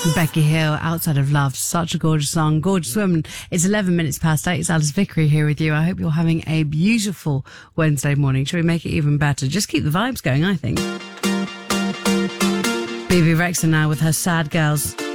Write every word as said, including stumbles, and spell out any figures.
Becky Hill, Outside of Love. Such a gorgeous song. Gorgeous woman. It's eleven minutes past eight. It's Alice Vickery here with you. I hope you're having a beautiful Wednesday morning. Shall we make it even better? Just keep the vibes going, I think. B B Rexha now with her Sad Girls.